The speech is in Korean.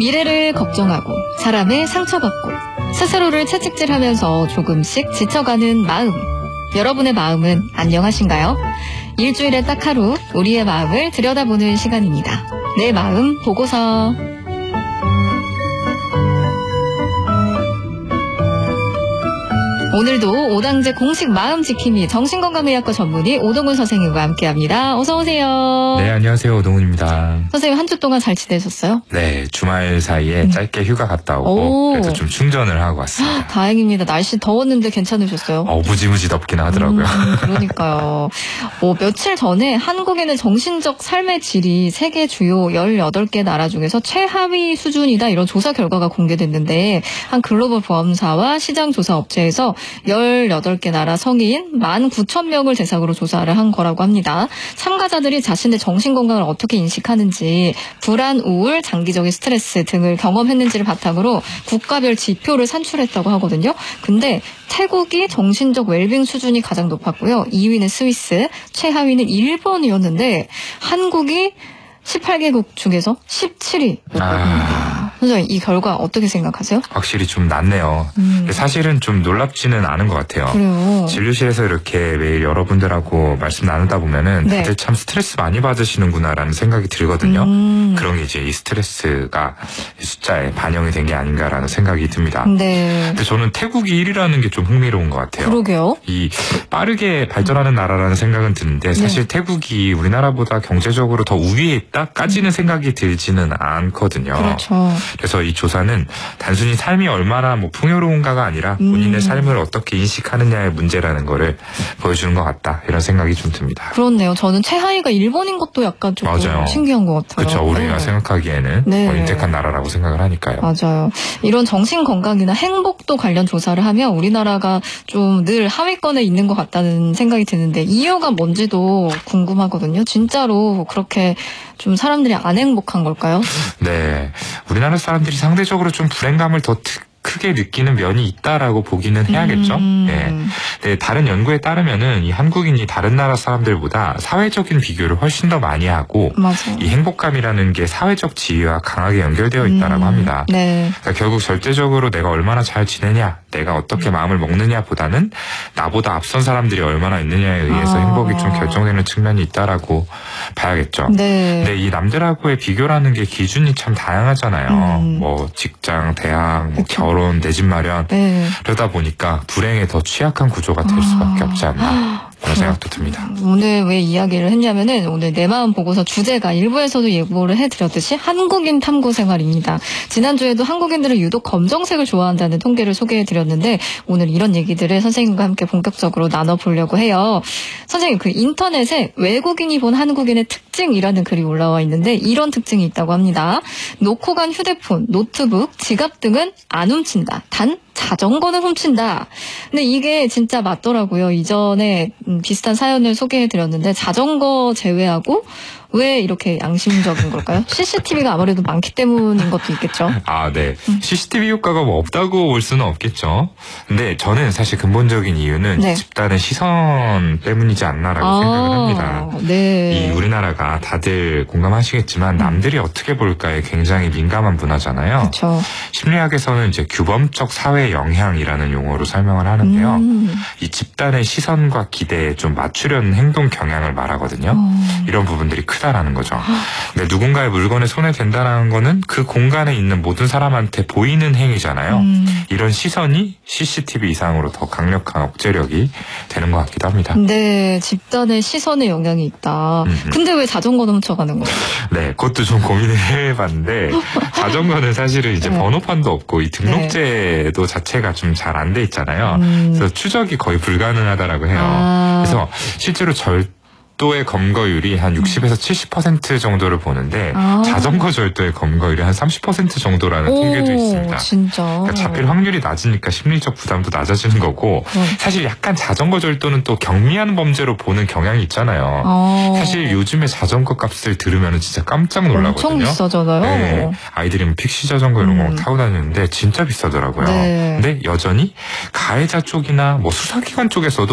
미래를 걱정하고 사람을 상처받고 스스로를 채찍질하면서 조금씩 지쳐가는 마음. 여러분의 마음은 안녕하신가요? 일주일에 딱 하루 우리의 마음을 들여다보는 시간입니다. 내 마음 보고서. 오늘도 오당제 공식 마음지킴이 정신건강의학과 전문의 오동훈 선생님과 함께합니다. 어서 오세요. 네, 안녕하세요. 오동훈입니다. 선생님 한 주 동안 잘 지내셨어요? 네, 주말 사이에 짧게 휴가 갔다 오고 그래서 좀 충전을 하고 왔습니다. 다행입니다. 날씨 더웠는데 괜찮으셨어요? 무지무지 덥긴 하더라고요. 그러니까요. 며칠 전에 한국에는 정신적 삶의 질이 세계 주요 18개 나라 중에서 최하위 수준이다, 이런 조사 결과가 공개됐는데, 한 글로벌 보험사와 시장 조사 업체에서 18개 나라 성인 19,000명을 대상으로 조사를 한 거라고 합니다. 참가자들이 자신의 정신건강을 어떻게 인식하는지, 불안, 우울, 장기적인 스트레스 등을 경험했는지를 바탕으로 국가별 지표를 산출했다고 하거든요. 근데 태국이 정신적 웰빙 수준이 가장 높았고요. 2위는 스위스, 최하위는 일본이었는데 한국이 18개국 중에서 17위였다고 합니다. 선생님, 이 결과 어떻게 생각하세요? 확실히 좀 낮네요. 사실은 좀 놀랍지는 않은 것 같아요. 그래요. 진료실에서 이렇게 매일 여러분들하고 말씀 나누다 보면은 네. 다들 참 스트레스 많이 받으시는구나라는 생각이 들거든요. 그런 게 이제 이 스트레스가 숫자에 반영이 된 게 아닌가라는 생각이 듭니다. 네. 근데 저는 태국이 1위라는 게 좀 흥미로운 것 같아요. 그러게요. 이 빠르게 발전하는 나라라는 생각은 드는데 사실 태국이 우리나라보다 경제적으로 더 우위에 있다까지는 생각이 들지는 않거든요. 그렇죠. 그래서 이 조사는 단순히 삶이 얼마나 풍요로운가가 아니라 본인의 삶을 어떻게 인식하느냐의 문제라는 거를 보여주는 것 같다, 이런 생각이 좀 듭니다. 그렇네요. 저는 최하위가 일본인 것도 약간 조금 맞아요. 신기한 것 같아요. 그렇죠. 우리가 네. 생각하기에는 인색한 나라라고 생각을 하니까요. 맞아요. 이런 정신건강이나 행복도 관련 조사를 하면 우리나라가 좀 늘 하위권에 있는 것 같다는 생각이 드는데, 이유가 뭔지도 궁금하거든요. 진짜로 그렇게 좀 사람들이 안 행복한 걸까요? 네. 우리나라 사람들이 상대적으로 좀 불행감을 더 크게 느끼는 면이 있다라고 보기는 해야겠죠. 네. 네, 다른 연구에 따르면은 이 한국인이 다른 나라 사람들보다 사회적인 비교를 훨씬 더 많이 하고, 맞아요. 이 행복감이라는 게 사회적 지위와 강하게 연결되어 있다라고 합니다. 네. 그러니까 결국 절대적으로 내가 얼마나 잘 지내냐, 내가 어떻게 마음을 먹느냐보다는 나보다 앞선 사람들이 얼마나 있느냐에 의해서 행복이 좀 결정되는 측면이 있다라고 봐야겠죠. 네. 근데 이 남들하고의 비교라는 게 기준이 참 다양하잖아요. 직장, 대학, 결혼, 내 집 마련. 네. 그러다 보니까 불행에 더 취약한 구조가 될 수밖에 없지 않나, 그런 생각도 듭니다. 오늘 왜 이야기를 했냐면은, 오늘 내 마음 보고서 주제가 일부에서도 예고를 해드렸듯이 한국인 탐구 생활입니다. 지난주에도 한국인들은 유독 검정색을 좋아한다는 통계를 소개해드렸는데, 오늘 이런 얘기들을 선생님과 함께 본격적으로 나눠보려고 해요. 선생님, 그 인터넷에 외국인이 본 한국인의 특징이라는 글이 올라와 있는데, 이런 특징이 있다고 합니다. 놓고 간 휴대폰, 노트북, 지갑 등은 안 훔친다. 단 자전거는 훔친다. 근데 이게 진짜 맞더라고요. 이전에 비슷한 사연을 소개해드렸는데, 자전거 제외하고 왜 이렇게 양심적인 걸까요? CCTV가 아무래도 많기 때문인 것도 있겠죠. 네. CCTV 효과가 없다고 볼 수는 없겠죠. 근데 저는 사실 근본적인 이유는 집단의 시선 때문이지 않나라고 생각을 합니다. 네. 이 우리나라가 다들 공감하시겠지만 남들이 어떻게 볼까에 굉장히 민감한 문화잖아요. 그렇죠. 심리학에서는 이제 규범적 사회 영향이라는 용어로 설명을 하는데요. 이 집단의 시선과 기대에 좀 맞추려는 행동 경향을 말하거든요. 이런 부분들이 크다라는 거죠. 근데 누군가의 물건에 손에 댄다는 거는 그 공간에 있는 모든 사람한테 보이는 행위잖아요. 이런 시선이 CCTV 이상으로 더 강력한 억제력이 되는 것 같기도 합니다. 네, 집단의 시선에 영향이 있다. 근데 왜 자전거는 훔쳐가는 거예요? 네, 그것도 좀 고민을 해봤는데, 자전거는 사실은 이제 번호판도 없고 이 등록제도 자체가 좀 잘 안 돼 있잖아요. 그래서 추적이 거의 불가능하다라고 해요. 그래서 실제로 절도의 검거율이 한 60에서 70% 정도를 보는데 자전거 절도의 검거율이 한 30% 정도라는 통계도 있습니다. 진짜. 그러니까 잡힐 확률이 낮으니까 심리적 부담도 낮아지는 거고, 사실 약간 자전거 절도는 또 경미한 범죄로 보는 경향이 있잖아요. 사실 요즘에 자전거 값을 들으면 진짜 깜짝 놀라거든요. 엄청 비싸잖아요. 네. 아이들이 픽시 자전거 이런 거 타고 다니는데 진짜 비싸더라고요. 네. 근데 여전히 가해자 쪽이나 수사기관 쪽에서도